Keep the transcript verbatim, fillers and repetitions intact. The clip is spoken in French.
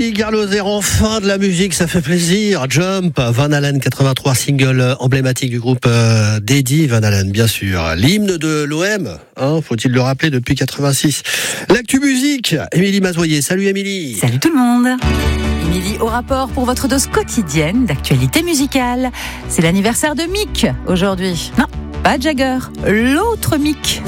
Émilie Garloser, enfin de la musique, ça fait plaisir. Jump, Van Halen quatre-vingt-trois, single emblématique du groupe euh, d'Eddie Van Halen, bien sûr. L'hymne de l'O M, hein, faut-il le rappeler, depuis quatre-vingt-six. L'actu musique, Émilie Mazoyer. Salut Émilie. Salut tout le monde. Émilie au rapport pour votre dose quotidienne d'actualité musicale. C'est l'anniversaire de Mick aujourd'hui. Non, pas Jagger, l'autre Mick.